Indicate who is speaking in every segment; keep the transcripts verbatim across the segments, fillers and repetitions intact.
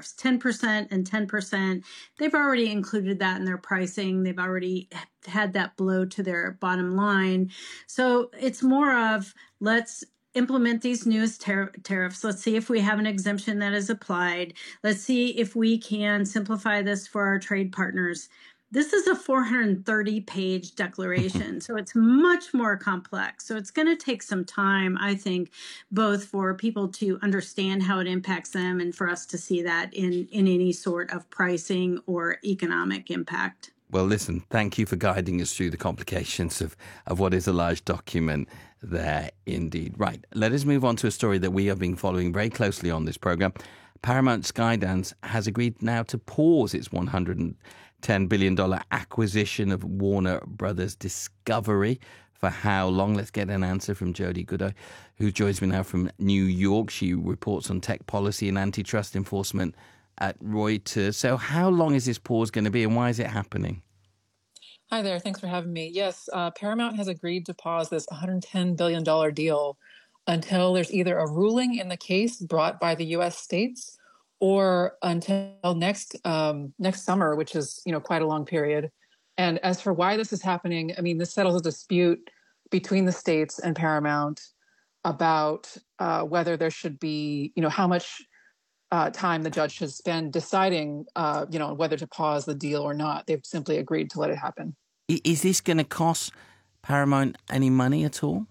Speaker 1: tariffs, ten percent and ten percent. They've already included that in their pricing. They've already had that blow to their bottom line. So it's more of, let's implement these newest tar- tariffs. Let's see if we have an exemption that is applied. Let's see if we can simplify this for our trade partners. This is a four hundred thirty page declaration, so it's much more complex. So it's going to take some time, I think, both for people to understand how it impacts them and for us to see that in, in any sort of pricing or economic impact.
Speaker 2: Well, listen, thank you for guiding us through the complications of, of what is a large document there indeed. Right, let us move on to a story that we have been following very closely on this program. Paramount Skydance has agreed now to pause its one hundred ten billion dollars acquisition of Warner Brothers Discovery. For how long? Let's get an answer from Jody Goodeye, who joins me now from New York. She reports on tech policy and antitrust enforcement at Reuters. So how long is this pause going to be and why is it happening?
Speaker 3: Hi there. Thanks for having me. Yes, uh, Paramount has agreed to pause this one hundred ten billion dollars deal until there's either a ruling in the case brought by the U S states or until next um, next summer, which is, you know, quite a long period. And as for why this is happening, I mean, this settles a dispute between the states and Paramount about uh, whether there should be, you know, how much Uh, time the judge should spend deciding, uh, you know, whether to pause the deal or not. They've simply agreed to let it happen.
Speaker 2: Is this going to cost Paramount any money at all?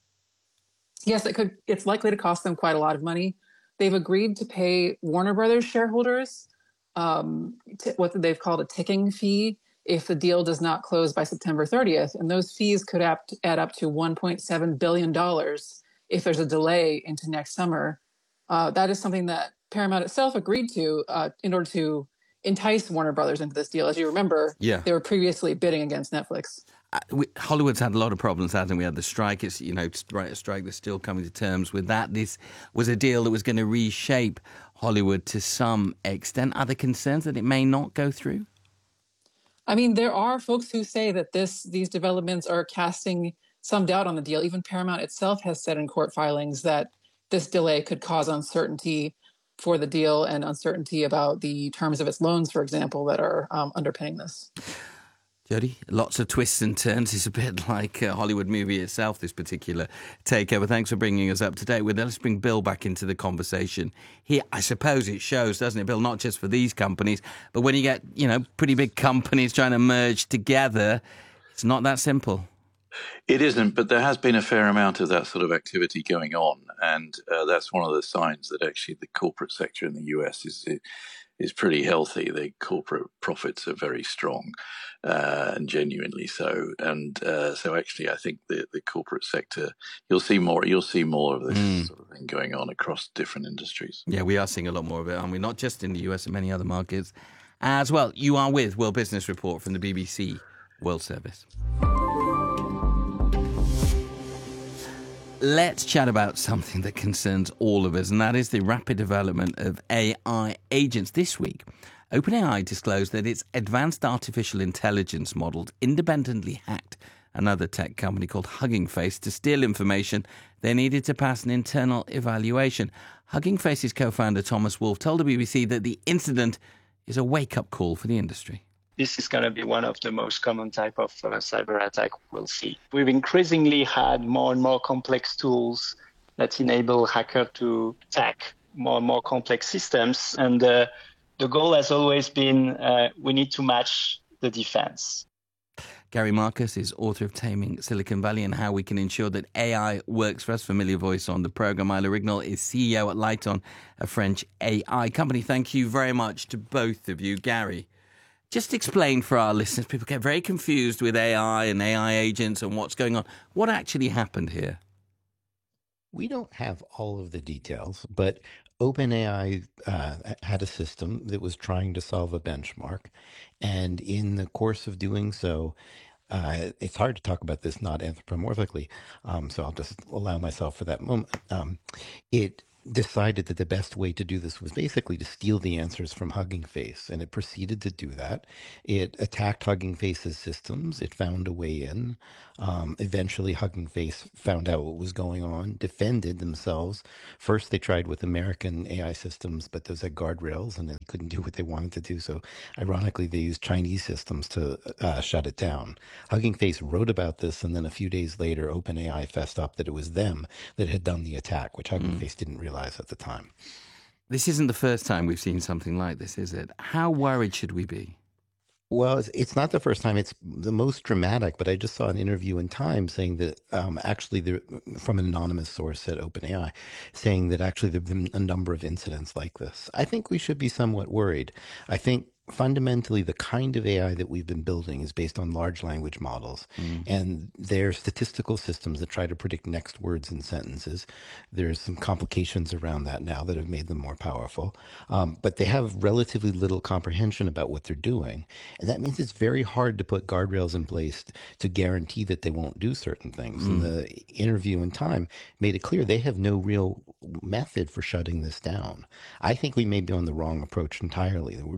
Speaker 3: Yes, it could. It's likely to cost them quite a lot of money. They've agreed to pay Warner Brothers shareholders um, t- what they've called a ticking fee if the deal does not close by September thirtieth. And those fees could apt- add up to one point seven billion dollars if there's a delay into next summer. Uh, that is something that Paramount itself agreed to uh, in order to entice Warner Brothers into this deal. As you remember,
Speaker 2: yeah.
Speaker 3: they were previously bidding against Netflix.
Speaker 2: Uh, we, Hollywood's had a lot of problems, hasn't it? We had the strike. It's, you know, right, a strike. They're still coming to terms with that. This was a deal that was going to reshape Hollywood to some extent. Are there concerns that it may not go through?
Speaker 3: I mean, there are folks who say that this these developments are casting some doubt on the deal. Even Paramount itself has said in court filings that this delay could cause uncertainty for the deal and uncertainty about the terms of its loans, for example, that are um, underpinning this.
Speaker 2: Jody, lots of twists and turns. It's a bit like a Hollywood movie itself, this particular takeover. Thanks for bringing us up to date with it. Let's bring Bill back into the conversation here. I suppose it shows, doesn't it, Bill, not just for these companies, but when you get, you know, pretty big companies trying to merge together, it's not that simple.
Speaker 4: It isn't, but there has been a fair amount of that sort of activity going on, and uh, that's one of the signs that actually the corporate sector in the U S is is pretty healthy. The corporate profits are very strong, uh, and genuinely so. And uh, so, actually, I think the, the corporate sector, you'll see more. You'll see more of this mm. sort of thing going on across different industries.
Speaker 2: Yeah, we are seeing a lot more of it, aren't we? Not just in the U S and many other markets as well. You are with World Business Report from the B B C World Service. Let's chat about something that concerns all of us, and that is the rapid development of A I agents. This week, OpenAI disclosed that its advanced artificial intelligence model independently hacked another tech company called Hugging Face to steal information they needed to pass an internal evaluation. Hugging Face's co-founder Thomas Wolfe told the B B C that the incident is a wake-up call for the industry.
Speaker 5: This is going to be one of the most common type of uh, cyber attack we'll see. We've increasingly had more and more complex tools that enable hackers to attack more and more complex systems. And uh, the goal has always been uh, we need to match the defense.
Speaker 2: Gary Marcus is author of Taming Silicon Valley and How We Can Ensure That A I Works for Us. Familiar voice on the program. Isla Rignall is C E O at Lighton, a French A I company. Thank you very much to both of you. Gary, just explain for our listeners. People get very confused with A I and A I agents and what's going on. What actually happened here?
Speaker 6: We don't have all of the details, but OpenAI uh, had a system that was trying to solve a benchmark. And in the course of doing so, uh, it's hard to talk about this not anthropomorphically, um, so I'll just allow myself for that moment. Um, it decided that the best way to do this was basically to steal the answers from Hugging Face, and it proceeded to do that. It attacked Hugging Face's systems. It found a way in. Um, eventually, Hugging Face found out what was going on, defended themselves. First, they tried with American A I systems, but those had guardrails, and they couldn't do what they wanted to do. So, ironically, they used Chinese systems to uh, shut it down. Hugging Face wrote about this, and then a few days later, OpenAI fessed up that it was them that had done the attack, which Hugging Face didn't realize at the time.
Speaker 2: This isn't the first time we've seen something like this, is it? How worried should we be?
Speaker 6: Well, it's, it's not the first time. It's the most dramatic, but I just saw an interview in Time saying that um, actually, there, from an anonymous source at OpenAI, saying that actually there have been a number of incidents like this. I think we should be somewhat worried. I think fundamentally the kind of A I that we've been building is based on large language models,
Speaker 2: Mm.
Speaker 6: and they're statistical systems that try to predict next words in sentences. There's some complications around that now that have made them more powerful, um, but they have relatively little comprehension about what they're doing. And that means it's very hard to put guardrails in place to guarantee that they won't do certain things. And the interview in Time made it clear they have no real method for shutting this down. I think we may be on the wrong approach entirely. We're